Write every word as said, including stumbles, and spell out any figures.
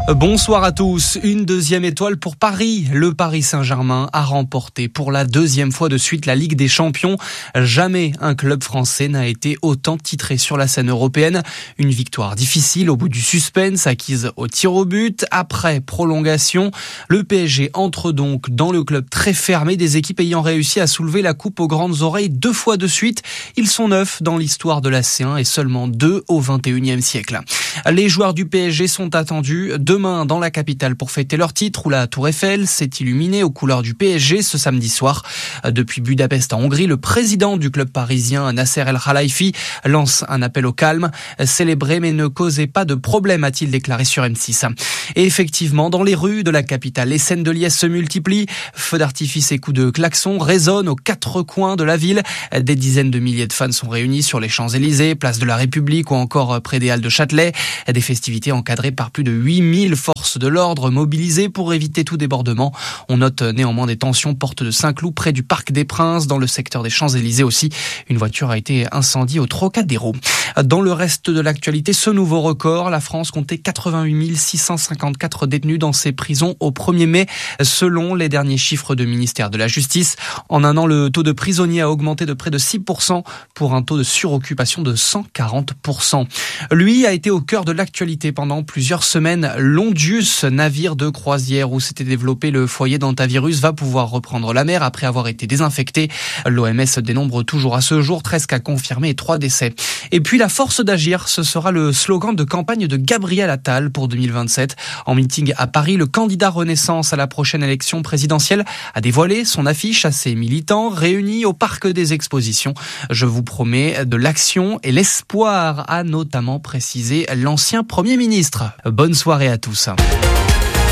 Bonsoir à tous. Une deuxième étoile pour Paris. Le Paris Saint-Germain a remporté pour la deuxième fois de suite la Ligue des Champions. Jamais un club français n'a été autant titré sur la scène européenne. Une victoire difficile au bout du suspense, acquise au tir au but. Après prolongation, le P S G entre donc dans le club très fermé des équipes ayant réussi à soulever la coupe aux grandes oreilles deux fois de suite. Ils sont neuf dans l'histoire de la C un et seulement deux au vingt et unième siècle. Les joueurs du P S G sont attendus demain dans la capitale pour fêter leur titre où la Tour Eiffel s'est illuminée aux couleurs du P S G ce samedi soir. Depuis Budapest en Hongrie, le président du club parisien, Nasser El Khelaifi, lance un appel au calme. Célébrez mais ne causez pas de problème, a-t-il déclaré sur M six. Et effectivement, dans les rues de la capitale, les scènes de liesse se multiplient. Feux d'artifice et coups de klaxon résonnent aux quatre coins de la ville. Des dizaines de milliers de fans sont réunis sur les Champs-Élysées, place de la République ou encore près des Halles de Châtelet. Des festivités encadrées par plus de huit mille forces de l'ordre mobilisées pour éviter tout débordement. On note néanmoins des tensions porte de Saint-Cloud près du Parc des Princes, dans le secteur des Champs-Élysées aussi. Une voiture a été incendiée au Trocadéro. Dans le reste de l'actualité, ce nouveau record, la France comptait quatre-vingt-huit mille six cent cinquante-quatre détenus dans ses prisons au premier mai, selon les derniers chiffres du ministère de la Justice. En un an, le taux de prisonniers a augmenté de près de six pour cent pour un taux de suroccupation de cent quarante pour cent. Lui a été au cœur de l'actualité pendant plusieurs semaines. L'Ondius, navire de croisière où s'était développé le foyer d'hantavirus, va pouvoir reprendre la mer après avoir été désinfecté. L'O M S dénombre toujours à ce jour treize cas confirmés et trois décès. Et puis la force d'agir, ce sera le slogan de campagne de Gabriel Attal pour deux mille vingt-sept. En meeting à Paris, le candidat Renaissance à la prochaine élection présidentielle a dévoilé son affiche à ses militants réunis au Parc des Expositions. Je vous promets de l'action et l'espoir, a notamment précisé l'ancien Premier ministre. Bonne soirée à tous.